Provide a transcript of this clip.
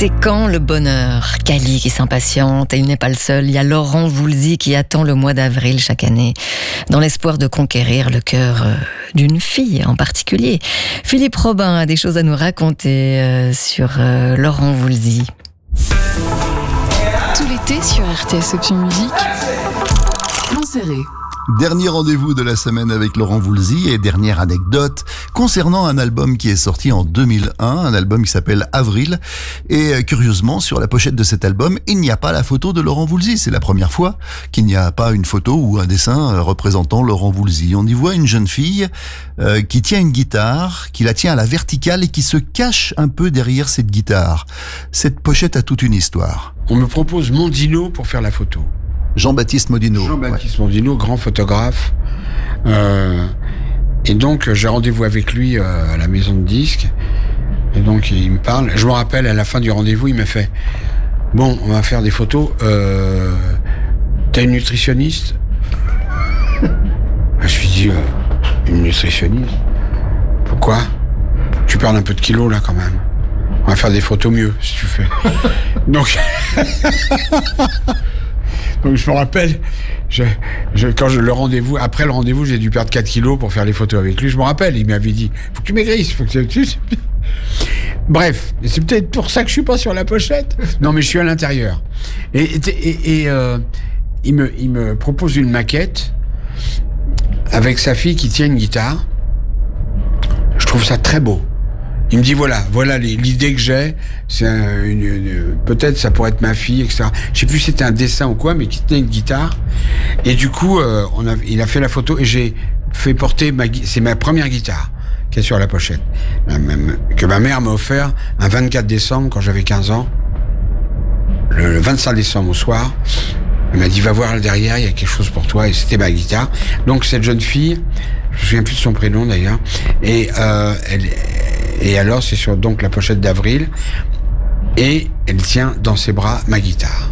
C'est quand le bonheur? Cali qui s'impatiente, et il n'est pas le seul. Il y a Laurent Voulzy qui attend le mois d'avril chaque année, dans l'espoir de conquérir le cœur d'une fille en particulier. Philippe Robin a des choses à nous raconter sur Laurent Voulzy. Tout l'été sur RTS Option Musique, Plan Serré. Dernier rendez-vous de la semaine avec Laurent Voulzy et dernière anecdote concernant un album qui est sorti en 2001, un album qui s'appelle Avril. Et curieusement, sur la pochette de cet album, il n'y a pas la photo de Laurent Voulzy. C'est la première fois qu'il n'y a pas une photo ou un dessin représentant Laurent Voulzy. On y voit une jeune fille qui tient une guitare, qui la tient à la verticale et qui se cache un peu derrière cette guitare. Cette pochette a toute une histoire. On me propose Mondino pour faire la photo. Jean-Baptiste Mondino. Jean-Baptiste Mondino, grand photographe. Et donc, j'ai rendez-vous avec lui à la maison de disques. Et donc, il me parle. Je me rappelle, à la fin du rendez-vous, il m'a fait « Bon, on va faire des photos. T'as une nutritionniste ?» Je lui dis « Une nutritionniste ? Pourquoi ? Tu perds un peu de kilos, là, quand même. On va faire des photos mieux, si tu fais. » Donc... Donc je me rappelle, quand le rendez-vous, après le rendez-vous, j'ai dû perdre 4 kilos pour faire les photos avec lui. Je me rappelle, il m'avait dit, faut que tu maigrisses, faut que tu... Bref, c'est peut-être pour ça que je suis pas sur la pochette. Non, mais je suis à l'intérieur. Et il me propose une maquette avec sa fille qui tient une guitare. Je trouve ça très beau. Il me dit voilà l'idée que j'ai, c'est peut-être ça pourrait être ma fille, etc. Je sais plus si c'était un dessin ou quoi, mais qui tenait une guitare. Et du coup, il a fait la photo et j'ai fait porter c'est ma première guitare qui est sur la pochette, que ma mère m'a offert un 24 décembre quand j'avais 15 ans. Le 25 décembre au soir, elle m'a dit va voir derrière, il y a quelque chose pour toi, et c'était ma guitare. Donc cette jeune fille, je me souviens plus de son prénom d'ailleurs, et alors, c'est sur donc la pochette d'Avril, et elle tient dans ses bras ma guitare.